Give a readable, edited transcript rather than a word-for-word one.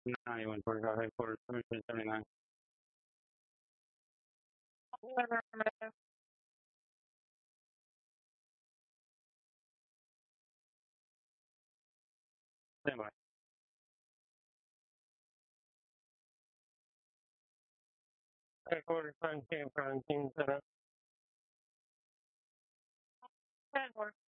9145 79. Stand by. Headquarters, Team 17, set up. Headquarters.